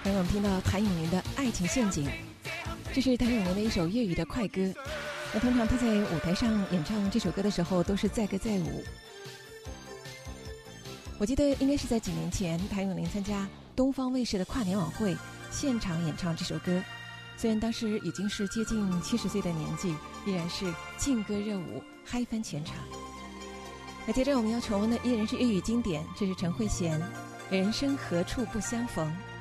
刚刚我们听到谭咏麟的《爱情陷阱》，这是谭咏麟的一首粤语的快歌。那通常他在舞台上演唱这首歌的时候，都是载歌载舞。我记得应该是在几年前，谭咏麟参加东方卫视的跨年晚会，现场演唱这首歌。虽然当时已经是接近70岁的年纪，依然是劲歌热舞，嗨翻全场。那接着我们要重温的依然是粤语经典，这是陈慧娴《人生何处不相逢》。